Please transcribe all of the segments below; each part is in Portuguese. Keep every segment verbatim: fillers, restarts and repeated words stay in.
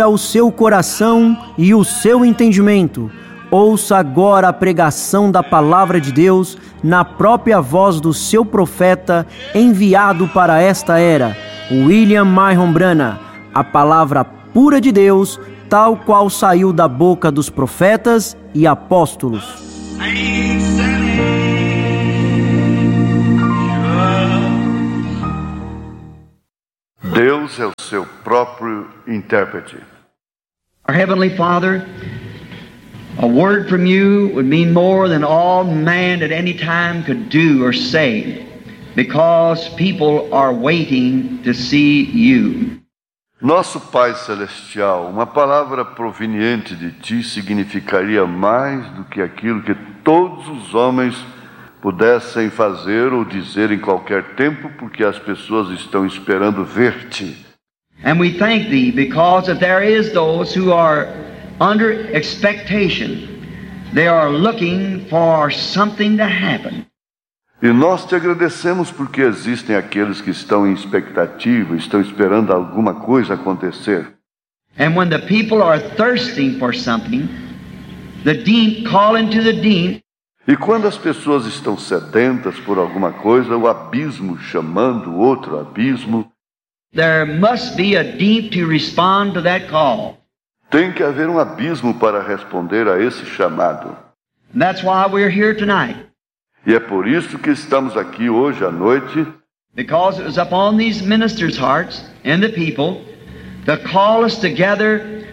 o seu coração e o seu entendimento. Ouça agora a pregação da palavra de Deus na própria voz do seu profeta enviado para esta era, William Myron Branham, a palavra pura de Deus, tal qual saiu da boca dos profetas e apóstolos. Deus é o seu próprio intérprete. Our Heavenly Father, a word from you would mean more than all man at any time could do or say, because people are waiting to see you. Nosso Pai Celestial, uma palavra proveniente de Ti significaria mais do que aquilo que todos os homens pudessem fazer ou dizer em qualquer tempo, porque as pessoas estão esperando ver-te. And we thank Thee because that there is those who are under expectation. They are looking for something to happen. E nós te agradecemos porque existem aqueles que estão em expectativa, estão esperando alguma coisa acontecer. And when the people are thirsting for something, the deep call into the deep. E quando as pessoas estão sedentas por alguma coisa, o abismo chamando outro abismo, there must be a deep to respond to that call. Tem que haver um abismo para responder a esse chamado. And that's why we're here tonight. E é por isso que estamos aqui hoje à noite. Because it was upon these ministers' hearts and the people to call us together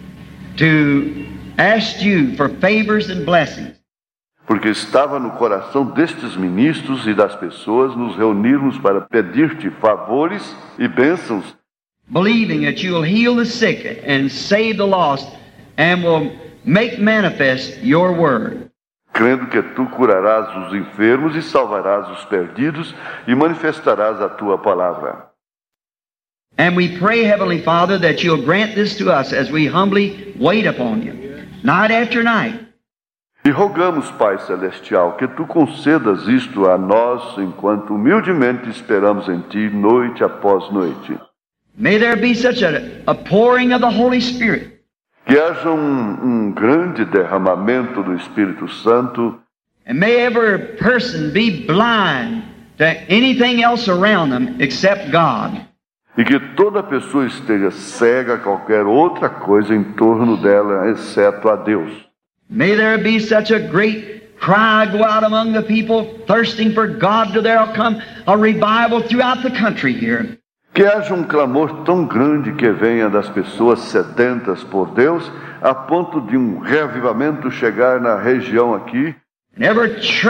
to ask you for favors and blessings. Porque estava no coração destes ministros e das pessoas nos reunirmos para pedir-te favores e bênçãos, believing that you will heal the sick and save the lost and will make manifest your word. crendo que tu curarás os enfermos e salvarás os perdidos e manifestarás a tua palavra. And we pray, Heavenly Father, that you'll grant this to us as we humbly wait upon you, night after night. E rogamos, Pai Celestial, que tu concedas isto a nós enquanto humildemente esperamos em ti noite após noite. May there be such a, a pouring of the Holy Spirit. Que haja um, um grande derramamento do Espírito Santo. And may every person be blind to anything else around them except God. E que toda pessoa esteja cega a qualquer outra coisa em torno dela, exceto a Deus. May there be such a great cry go out among the people thirsting for God till there'll come a revival throughout the country here. Que haja um clamor tão grande que venha das pessoas sedentas por Deus, a ponto de um reavivamento chegar na região aqui. And every church